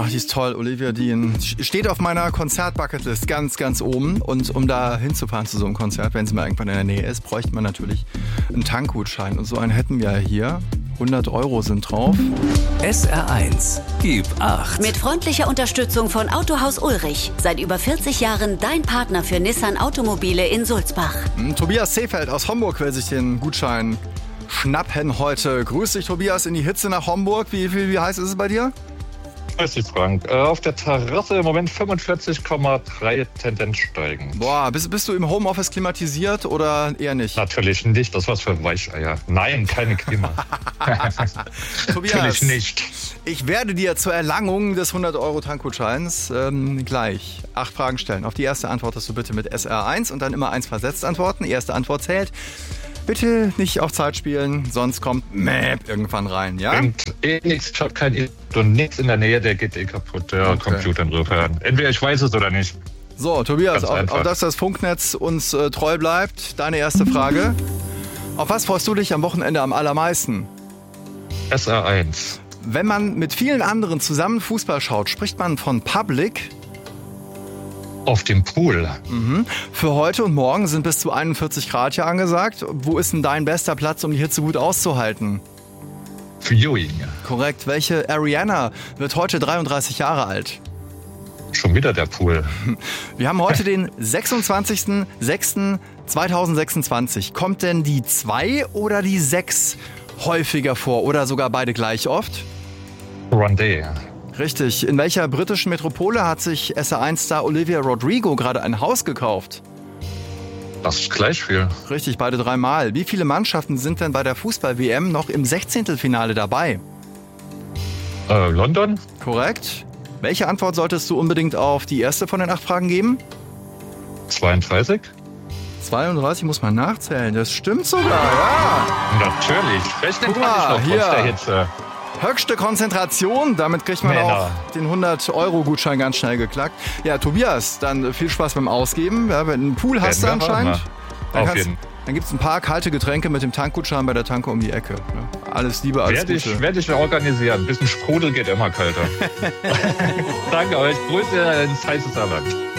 Ach, die ist toll. Olivia Dean steht auf meiner Konzert-Bucketlist ganz, ganz oben. Und um da hinzufahren zu so einem Konzert, wenn sie mal irgendwann in der Nähe ist, bräuchte man natürlich einen Tankgutschein. Und so einen hätten wir hier. 100 € sind drauf. SR1, gib 8. Mit freundlicher Unterstützung von Autohaus Ulrich. Seit über 40 Jahren dein Partner für Nissan Automobile in Sulzbach. Tobias Seefeld aus Homburg will sich den Gutschein schnappen heute. Grüß dich, Tobias, in die Hitze nach Homburg. Wie heiß ist es bei dir? Grüß dich, Frank. Auf der Terrasse im Moment 45,3, Tendenz steigen. Boah, bist du im Homeoffice klimatisiert oder eher nicht? Natürlich nicht, das war's für Weicheier. Nein, keine Klima. Tobias, natürlich nicht. Ich werde dir zur Erlangung des 100 € Tankgutscheins gleich 8 Fragen stellen. Auf die erste antwortest du bitte mit SR1 und dann immer 1 versetzt antworten. Die erste Antwort zählt. Bitte nicht auf Zeit spielen, sonst kommt Map irgendwann rein, ja? Und nichts, ich habe kein Internet und nichts in der Nähe, der geht kaputt, der Okay. Computer insofern. Entweder ich weiß es oder nicht. So, Tobias, Ganz einfach. auf dass das Funknetz uns treu bleibt, deine erste Frage. Auf was freust du dich am Wochenende am allermeisten? SR1. Wenn man mit vielen anderen zusammen Fußball schaut, spricht man von Public. Auf dem Pool. Für heute und morgen sind bis zu 41 Grad hier angesagt. Wo ist denn dein bester Platz, um die Hitze gut auszuhalten? Viewing. Korrekt. Welche Ariana wird heute 33 Jahre alt? Schon wieder der Pool. Wir haben heute den 26.06.2026. Kommt denn die 2 oder die 6 häufiger vor oder sogar beide gleich oft? Rondé. Richtig. In welcher britischen Metropole hat sich SR1-Star Olivia Rodrigo gerade ein Haus gekauft? Das ist gleich viel. Richtig, beide 3-mal. Wie viele Mannschaften sind denn bei der Fußball-WM noch im 16. dabei? London? Korrekt. Welche Antwort solltest du unbedingt auf die erste von den 8 Fragen geben? 32? 32 muss man nachzählen. Das stimmt sogar, ja. Natürlich. Rechnen Guck kann ich mal, noch hier. trotz der Hitze. Höchste Konzentration. Damit kriegt man Männer. auch den 100-€ ganz schnell geklackt. Ja, Tobias, dann viel Spaß beim Ausgeben. Ja, wenn du einen Pool hast du Werden wir anscheinend, haben. Auf jeden. dann gibt es ein paar kalte Getränke mit dem Tankgutschein bei der Tanke um die Ecke. Ja, alles Liebe, alles Gute. Werde ich organisieren. Ein bisschen Sprudel geht immer kalter. Danke euch. Grüße ins heiße Saarland.